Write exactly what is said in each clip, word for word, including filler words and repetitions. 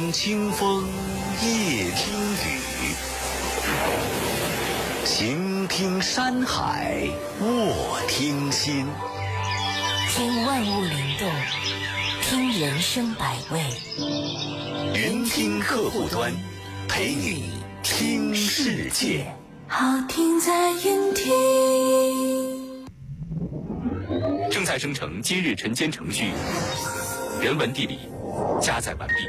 听清风，夜听雨，行听山海，卧听心。 听万物灵动，听人生百味。 云听客户端，陪你听世界。 好听在云听。 正在生成今日晨间程序，人文地理加载完毕。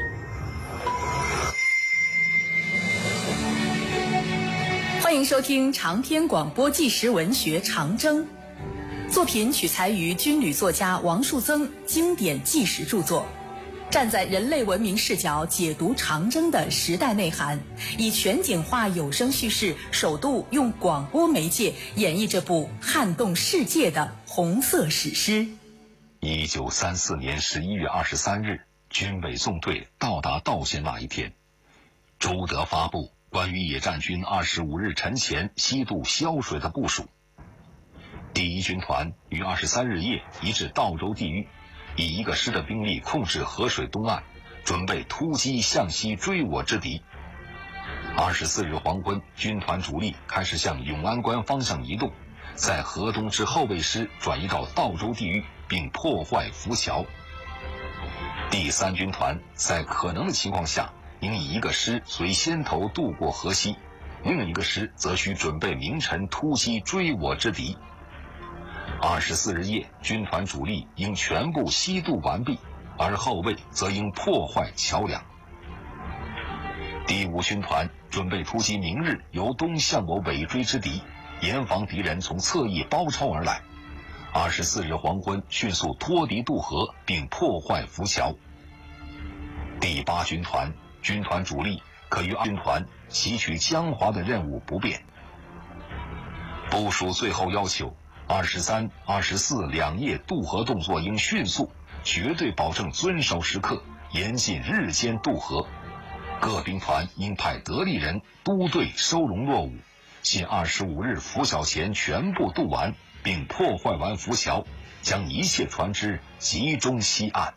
欢迎收听长篇广播纪实文学《长征》，作品取材于军旅作家王树增经典纪实著作，站在人类文明视角解读长征的时代内涵，以全景化有声叙事，首度用广播媒介演绎这部撼动世界的红色史诗。 一九三四年十一月二十三日，军委纵队到达道县那一天，朱德发布关于野战军二十五日晨前西渡萧水的部署。第一军团于二十三日夜移至道州地域，以一个师的兵力控制河水东岸，准备突击向西追我之敌。二十四日黄昏，军团主力开始向永安关方向移动，在河东之后卫师转移到道州地域，并破坏浮桥。第三军团在可能的情况下，应以一个师随先头渡过河西，另一个师则需准备明晨突击追我之敌。二十四日夜，军团主力应全部西渡完毕，而后卫则应破坏桥梁。第五军团准备突击明日由东向我尾追之敌，严防敌人从侧翼包抄而来。二十四日黄昏，迅速脱敌渡河，并破坏浮桥。第八军团军团主力可与二军团袭取江华的任务不变。部署最后要求，二十三、二十四两夜渡河动作应迅速，绝对保证遵守时刻，严禁日间渡河。各兵团应派得力人督队收容落伍，限二十五日拂晓前全部渡完，并破坏完浮桥，将一切船只集中西岸。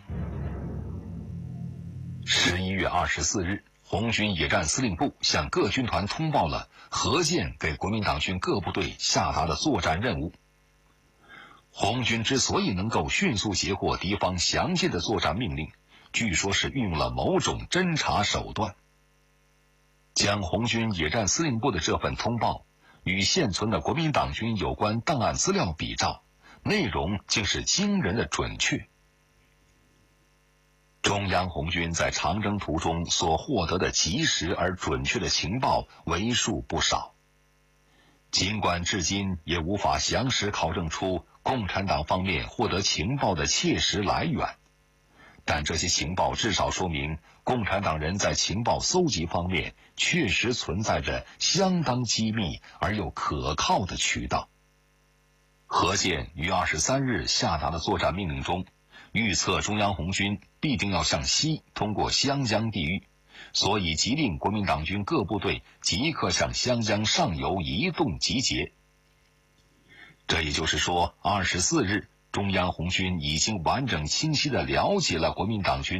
十一月二十四日，红军野战司令部向各军团通报了何键给国民党军各部队下达的作战任务。红军之所以能够迅速截获敌方详尽的作战命令，据说是运用了某种侦察手段。将红军野战司令部的这份通报与现存的国民党军有关档案资料比照，内容竟是惊人的准确。中央红军在长征途中所获得的及时而准确的情报为数不少，尽管至今也无法详实考证出共产党方面获得情报的切实来源，但这些情报至少说明共产党人在情报搜集方面确实存在着相当机密而又可靠的渠道。何键于二十三日下达的作战命令中，预测中央红军必定要向西通过湘江地域，所以急令国民党军各部队即刻向湘江上游移动集结。这也就是说，二十四日中央红军已经完整清晰地了解了国民党军